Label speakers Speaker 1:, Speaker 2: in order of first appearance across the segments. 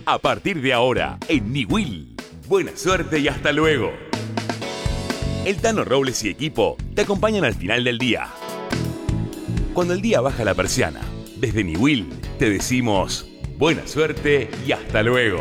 Speaker 1: A partir de ahora, en Niwil. Buena suerte y hasta luego. El Tano Robles y equipo te acompañan al final del día. Cuando el día baja la persiana, desde Niwil te decimos buena suerte y hasta luego.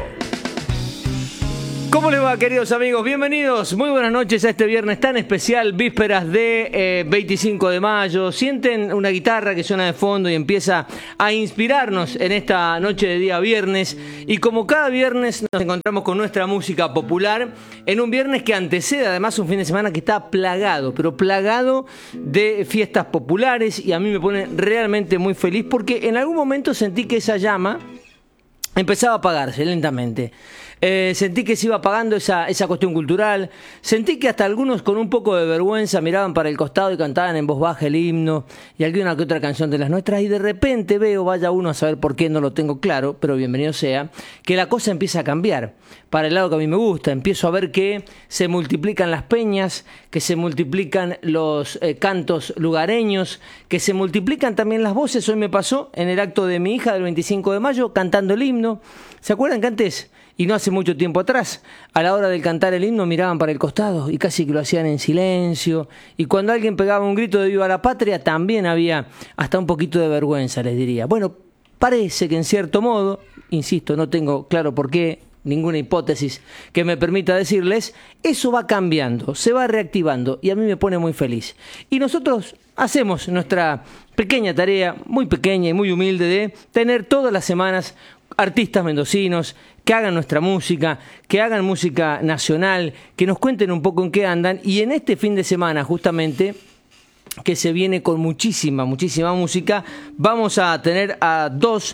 Speaker 2: ¿Cómo les va, queridos amigos? Bienvenidos, muy buenas noches a este viernes tan especial, vísperas de 25 de mayo. Sienten una guitarra que suena de fondo y empieza a inspirarnos en esta noche de día viernes. Y como cada viernes nos encontramos con nuestra música popular, en un viernes que antecede además un fin de semana que está plagado, pero plagado de fiestas populares, y a mí me pone realmente muy feliz porque en algún momento sentí que esa llama empezaba a apagarse lentamente. Sentí que se iba apagando esa cuestión cultural. Sentí que hasta algunos con un poco de vergüenza miraban para el costado y cantaban en voz baja el himno y alguna que otra canción de las nuestras, y de repente veo, vaya uno a saber por qué, no lo tengo claro, pero bienvenido sea, que la cosa empieza a cambiar para el lado que a mí me gusta. Empiezo a ver que se multiplican las peñas, que se multiplican los cantos lugareños, que se multiplican también las voces. Hoy me pasó en el acto de mi hija del 25 de mayo cantando el himno. ¿Se acuerdan que antes, y no hace mucho tiempo atrás, a la hora de cantar el himno miraban para el costado y casi que lo hacían en silencio? Y cuando alguien pegaba un grito de viva la patria también había hasta un poquito de vergüenza, les diría. Bueno, parece que en cierto modo, insisto, no tengo claro por qué, ninguna hipótesis que me permita decirles, eso va cambiando, se va reactivando y a mí me pone muy feliz. Y nosotros hacemos nuestra pequeña tarea, muy pequeña y muy humilde, de tener todas las semanas artistas mendocinos que hagan nuestra música, que hagan música nacional, que nos cuenten un poco en qué andan. Y en este fin de semana, justamente, que se viene con muchísima música, vamos a tener a dos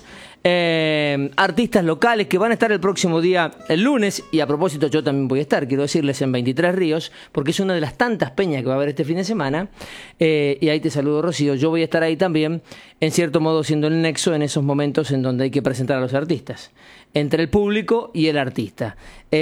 Speaker 2: artistas locales que van a estar el próximo día, el lunes, y a propósito yo también voy a estar, quiero decirles, en 23 Ríos, porque es una de las tantas peñas que va a haber este fin de semana, y ahí te saludo, Rocío. Yo voy a estar ahí también, en cierto modo siendo el nexo en esos momentos en donde hay que presentar a los artistas, entre el público y el artista.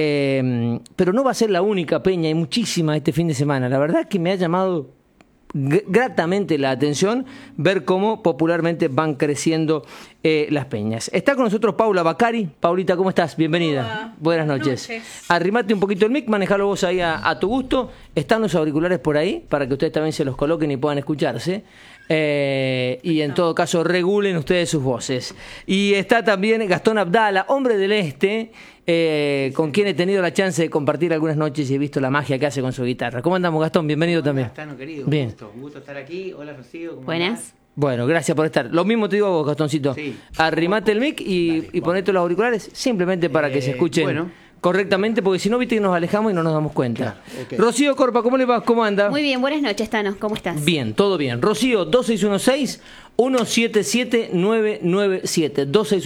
Speaker 2: Pero no va a ser la única peña, hay muchísimas este fin de semana. La verdad es que me ha llamado gratamente la atención ver cómo popularmente van creciendo las peñas. Está con nosotros Paula Bacari. Paulita, ¿cómo estás? Bienvenida.
Speaker 3: Hola.
Speaker 2: Buenas noches. Arrimate un poquito el mic, manejalo vos ahí a tu gusto. Están los auriculares por ahí para que ustedes también se los coloquen y puedan escucharse. Y en todo caso regulen ustedes sus voces. Y está también Gastón Abdala, hombre del Este, con quien he tenido la chance de compartir algunas noches y he visto la magia que hace con su guitarra. ¿Cómo andamos, Gastón? Bienvenido también.
Speaker 4: Gastón, querido.
Speaker 2: Bien.
Speaker 4: Un gusto estar aquí. Hola, Rocío. ¿Cómo
Speaker 3: Buenas.
Speaker 4: andás?
Speaker 2: Bueno, gracias por estar. Lo mismo te digo a vos, Gastoncito.
Speaker 4: Sí.
Speaker 2: Arrimate el mic y ponete los auriculares simplemente para que se escuchen correctamente, porque si no, viste que nos alejamos y no nos damos cuenta.
Speaker 4: Claro, okay.
Speaker 2: Rocío Corpa, ¿cómo le va? ¿Cómo anda?
Speaker 3: Muy bien, buenas noches, Tano. ¿Cómo estás?
Speaker 2: Bien, todo bien. Rocío, 2616-177997.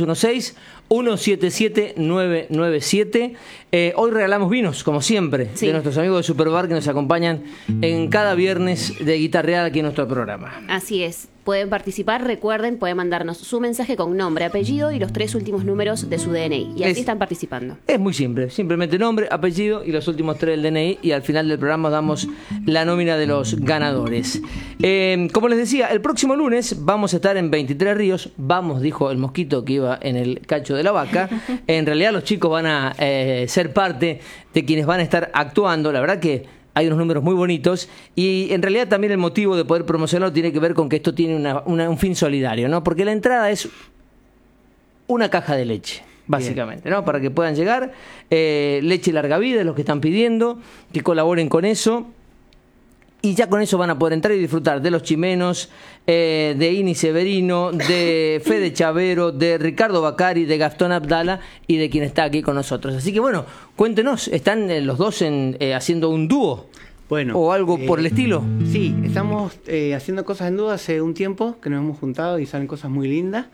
Speaker 2: 2616-177997. Hoy regalamos vinos, como siempre,
Speaker 3: Sí.
Speaker 2: de nuestros amigos de Superbar que nos acompañan en cada viernes de guitarreada aquí en nuestro programa.
Speaker 3: Así es. Pueden participar, recuerden, pueden mandarnos su mensaje con nombre, apellido y los 3 últimos números de su DNI. Y así están participando.
Speaker 2: Es muy simple, simplemente nombre, apellido y los últimos 3 del DNI, y al final del programa damos la nómina de los ganadores. Como les decía, el próximo lunes vamos a estar en 23 Ríos. Vamos, dijo el mosquito que iba en el cacho de la vaca. En realidad los chicos van a ser parte de quienes van a estar actuando. La verdad que hay unos números muy bonitos, y en realidad también el motivo de poder promocionarlo tiene que ver con que esto tiene un fin solidario, ¿no? Porque la entrada es una caja de leche, básicamente, ¿no? Para que puedan llegar, leche larga vida, los que están pidiendo, que colaboren con eso. Y ya con eso van a poder entrar y disfrutar de los chimenos, de Ini Severino, de Fede Chavero, de Ricardo Bacari, de Gastón Abdala y de quien está aquí con nosotros. Así que bueno, cuéntenos, ¿están los dos haciendo un dúo?
Speaker 4: Bueno,
Speaker 2: ¿O algo por el estilo?
Speaker 4: Sí, estamos haciendo cosas en duda hace un tiempo que nos hemos juntado y salen cosas muy lindas.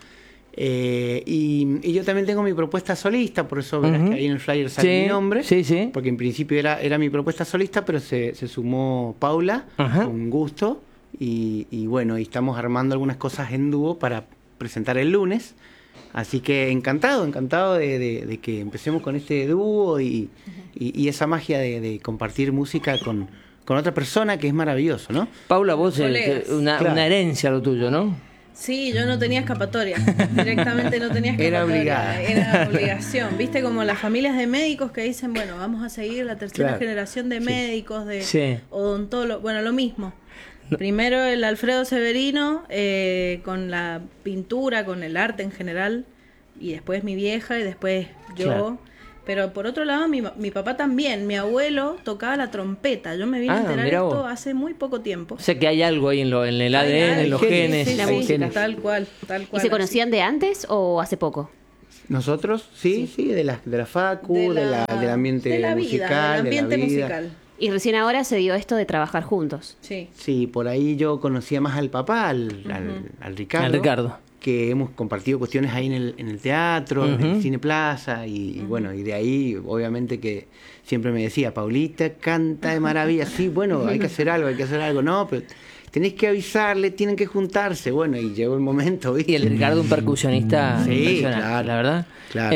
Speaker 4: Y yo también tengo mi propuesta solista, por eso verás que ahí en el flyer sale mi nombre.
Speaker 2: Sí, sí.
Speaker 4: Porque en principio era mi propuesta solista, pero se sumó Paula, con gusto. Y bueno, y estamos armando algunas cosas en dúo para presentar el lunes. Así que encantado de que empecemos con este dúo y esa magia de compartir música con otra persona, que es maravilloso, ¿no?
Speaker 2: Paula, vos
Speaker 3: Colegas.
Speaker 2: una herencia lo tuyo, ¿no?
Speaker 5: Sí, yo no tenía escapatoria. Directamente no tenía escapatoria.
Speaker 4: Era obligada.
Speaker 5: Era obligación. Viste, como las familias de médicos que dicen, bueno, vamos a seguir la tercera
Speaker 4: Claro.
Speaker 5: generación de médicos, de
Speaker 2: Sí.
Speaker 5: odontólogos. Bueno, lo mismo. Primero el Alfredo Severino, con la pintura, con el arte en general, y después mi vieja, y después yo.
Speaker 2: Claro.
Speaker 5: Pero por otro lado, mi papá también. Mi abuelo tocaba la trompeta. Yo me vine a enterar
Speaker 2: mirá
Speaker 5: esto
Speaker 2: vos.
Speaker 5: hace muy poco tiempo.
Speaker 2: O sea que hay algo ahí en el ADN, en los
Speaker 4: genes,
Speaker 2: genes.
Speaker 5: Sí,
Speaker 3: la
Speaker 5: sí,
Speaker 3: música.
Speaker 5: tal cual, tal
Speaker 3: ¿Y
Speaker 5: cual.
Speaker 3: se conocían de antes o hace poco?
Speaker 4: Nosotros, sí, de la facu, del ambiente
Speaker 5: de la vida,
Speaker 4: musical,
Speaker 5: del ambiente
Speaker 4: de la vida.
Speaker 5: musical.
Speaker 3: Y recién ahora se dio esto de trabajar juntos.
Speaker 5: Sí.
Speaker 4: Sí, por ahí yo conocía más al papá, al Ricardo.
Speaker 2: Al Ricardo.
Speaker 4: Que hemos compartido cuestiones ahí en el teatro, en el Cine Plaza, y bueno, y de ahí obviamente que siempre me decía, Paulita canta de maravilla, sí, bueno, hay que hacer algo, no, pero tenés que avisarle, tienen que juntarse, bueno, y llegó el momento, ¿viste?
Speaker 2: Y el Ricardo, un percusionista
Speaker 4: Sí,
Speaker 2: impresionante,
Speaker 4: claro,
Speaker 2: la verdad.
Speaker 4: claro.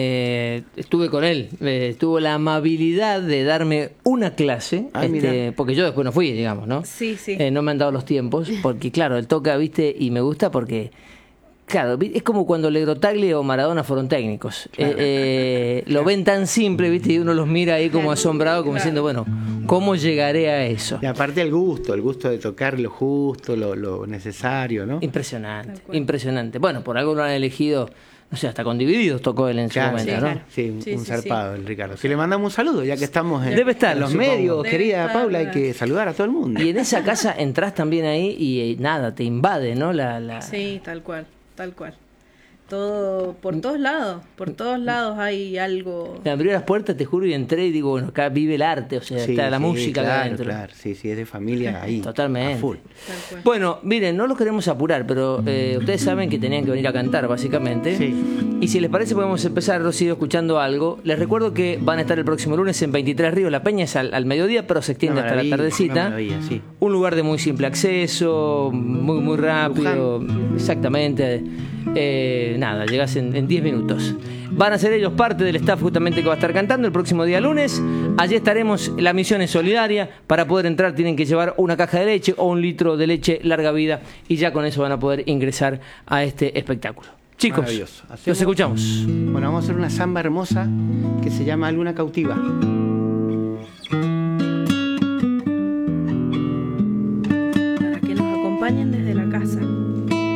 Speaker 2: Estuve con él, tuvo la amabilidad de darme una clase,
Speaker 4: Ah, mira.
Speaker 2: porque yo después no fui, digamos, ¿no?
Speaker 5: Sí, sí.
Speaker 2: No me han dado los tiempos, porque claro, él toca, ¿viste? Y me gusta porque... Claro, es como cuando Legrotaglia o Maradona fueron técnicos. Lo ven tan simple, ¿viste? Y uno los mira ahí como asombrado, como diciendo, bueno, ¿cómo llegaré a eso?
Speaker 4: Y aparte el gusto de tocar lo justo, lo necesario, ¿no?
Speaker 2: Impresionante, impresionante. Bueno, por algo lo han elegido, no sé, hasta con Divididos tocó él en su
Speaker 4: Claro,
Speaker 2: momento,
Speaker 5: sí,
Speaker 2: ¿no?
Speaker 5: claro.
Speaker 4: Sí, un
Speaker 5: Sí, sí,
Speaker 4: zarpado el Ricardo. Si le mandamos un saludo, ya que estamos
Speaker 2: Debe estar,
Speaker 4: en los
Speaker 2: supongo.
Speaker 4: medios,
Speaker 5: Debe
Speaker 4: querida
Speaker 5: estar,
Speaker 4: Paula, hay
Speaker 5: claro.
Speaker 4: que saludar a todo el mundo.
Speaker 2: Y en esa casa entras también ahí y nada, te invade, ¿no?
Speaker 5: Sí, tal cual, tal cual. Todo, por todos lados hay algo.
Speaker 2: Me abrió las puertas, te juro, y entré y digo, bueno, acá vive el arte, o sea,
Speaker 4: Sí,
Speaker 2: está la
Speaker 4: sí,
Speaker 2: música acá
Speaker 4: claro,
Speaker 2: adentro.
Speaker 4: Claro, sí, es de familia ahí.
Speaker 2: Totalmente.
Speaker 4: A full.
Speaker 5: Tal cual.
Speaker 2: Bueno, miren, no los queremos apurar, pero ustedes saben que tenían que venir a cantar, básicamente.
Speaker 4: Sí.
Speaker 2: Y si les parece, podemos empezar, Rocío, escuchando algo. Les recuerdo que van a estar el próximo lunes en 23 Ríos. La Peña es al mediodía, pero se extiende
Speaker 4: Una
Speaker 2: hasta la
Speaker 4: maravilla,
Speaker 2: tardecita.
Speaker 4: una maravilla, sí.
Speaker 2: Un lugar de muy simple acceso, muy rápido. Exactamente. Nada, llegás en 10 minutos. Van a ser ellos parte del staff justamente que va a estar cantando el próximo día lunes. Allí estaremos. La misión es solidaria. Para poder entrar tienen que llevar una caja de leche o 1 litro de leche larga vida, y ya con eso van a poder ingresar a este espectáculo. Chicos,
Speaker 4: Maravilloso.
Speaker 2: los escuchamos.
Speaker 4: Bueno, vamos a hacer una samba hermosa que se llama Luna Cautiva.